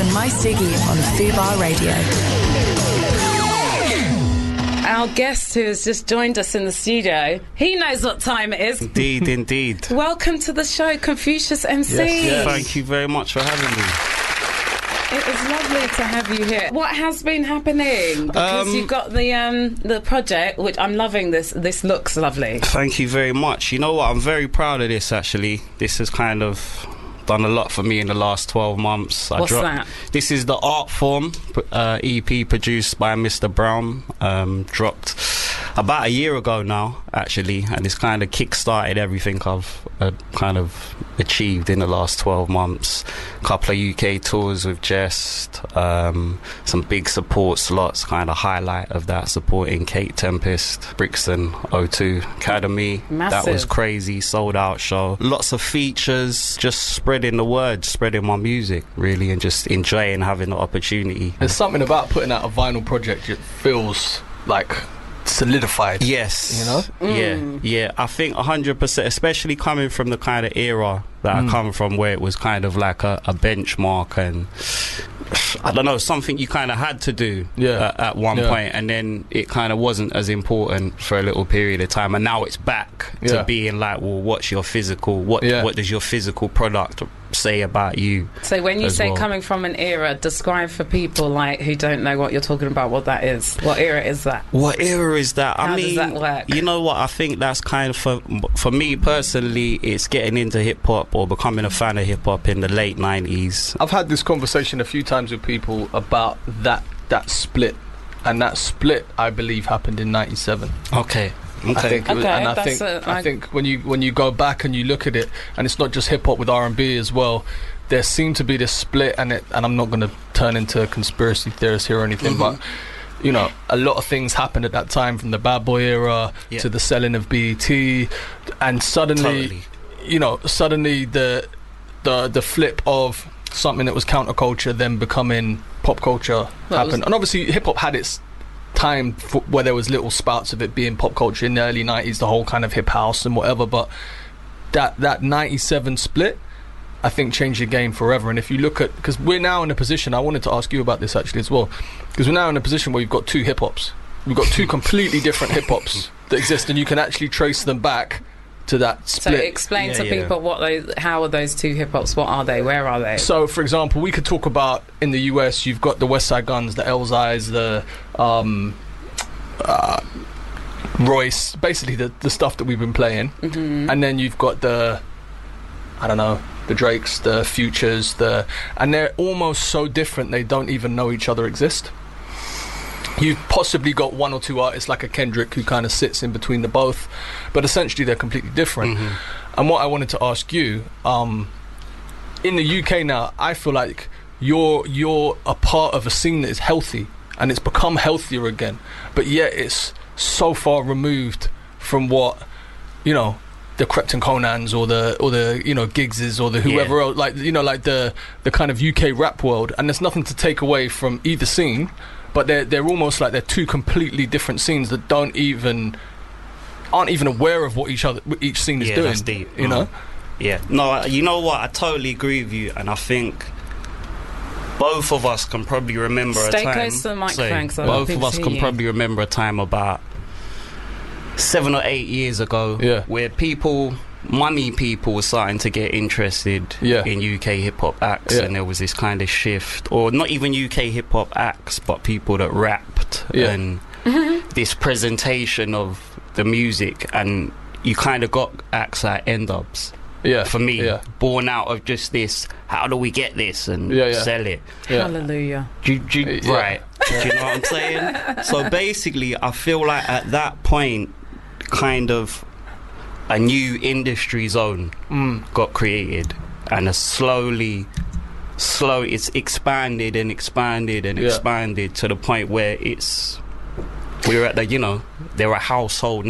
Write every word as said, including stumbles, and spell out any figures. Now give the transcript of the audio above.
My Siggy on Fubar Radio. Our guest who has just joined us in the studio, he knows what time it is. Indeed, indeed. Welcome to the show, Confucius M C. Yes, yes. Thank you very much for having me. It is lovely to have you here. What has been happening? Because Um, you've got the um, the project, which I'm loving. This this looks lovely. Thank you very much. You know what? I'm very proud of this, actually. This has kind of done a lot for me in the last twelve months. I What's dropped, that? This is the Art Form uh, E P produced by Mister Brown. Um, dropped about a year ago now, actually, and it's kind of kick-started everything I've uh, kind of achieved in the last twelve months. A couple of U K tours with Jest, um, some big support slots, kind of highlight of that, supporting Kate Tempest, Brixton O two Academy. Massive. That was crazy, sold out show. Lots of features, just spreading the word, spreading my music, really, and just enjoying having the opportunity. There's something about putting out a vinyl project that feels like solidified. Yes. You know? Mm. Yeah, yeah. I think one hundred percent, especially coming from the kind of era that Mm. I come from, where it was kind of like a, a benchmark and, I don't know, something you kind of had to do Yeah. at, at one Yeah. point, and then it kind of wasn't as important for a little period of time, and now it's back Yeah. to being like, well, what's your physical, what Yeah. what does your physical product say about you? So when you as say well. coming from an era, describe for people like who don't know what you're talking about what that is. What era is that? What era is that? How I does mean, that work? You know what? I think that's kind of for for me personally. It's getting into hip hop or becoming a fan of hip hop in the late nineties. I've had this conversation a few times with people about that that split, and that split I believe happened in ninety-seven. Okay. Okay. I think, it was, Okay, and I that's think a- I I- think when you when you go back and you look at it, and it's not just hip hop with R and B as well. There seemed to be this split, and it, and I'm not going to turn into a conspiracy theorist here or anything, Mhm. but you know, a lot of things happened at that time, from the Bad Boy era Yeah. to the selling of B E T, and suddenly, Totally. you know, suddenly the the the flip of something that was counterculture then becoming pop culture Well, it happened. was- And obviously hip hop had its time f- where there was little spouts of it being pop culture in the early nineties, the whole kind of hip house and whatever, but that that ninety-seven split I think changed the game forever. And if you look at, because we're now in a position, I wanted to ask you about this actually as well, because we're now in a position where you've got two hip hops, we've got two completely different hip hops that exist, and you can actually trace them back to that So split. explain Yeah, to yeah. people what those, how are those two hip hops? What are they? Where are they? So, for example, we could talk about in the U S, you've got the West Side Guns, the Elzais, the um, uh, Royce, basically the, the stuff that we've been playing. Mhm. And then you've got the, I don't know, the Drakes, the Futures, the, and they're almost so different they don't even know each other exist. You've possibly got one or two artists like a Kendrick who kind of sits in between the both, but essentially they're completely different. Mhm. And what I wanted to ask you, um, in the U K now, I feel like you're you're a part of a scene that is healthy, and it's become healthier again, but yet it's so far removed from what, you know, the Krypton Conans or the or the you know Giggses or the whoever Yeah. else, like, you know, like the the kind of U K rap world. And there's nothing to take away from either scene, but they're they're almost like they're two completely different scenes that don't even aren't even aware of what each other what each scene is Yeah, doing. that's deep. You know. Yeah. No, you know what? I totally agree with you, and I think both of us can probably remember Stay a time. close to the microphone, 'cause I want both people of us to can hear you. probably remember a time about seven or eight years ago, Yeah. where people, money people, were starting to get interested Yeah. in U K hip hop acts, Yeah. and there was this kind of shift, or not even U K hip hop acts, but people that rapped Yeah. and this presentation of the music, and you kind of got acts like N-Dubs. Yeah. For me, Yeah. born out of just this, how do we get this and Yeah, yeah. sell it? Yeah. Hallelujah. Do, you- do, you- Yeah. Right. Do you know what I'm saying? So basically, I feel like at that point, kind of a new industry zone Mm. got created, and a slowly, slow, it's expanded and expanded and Yeah. expanded to the point where it's, we're at the, you know, they're a household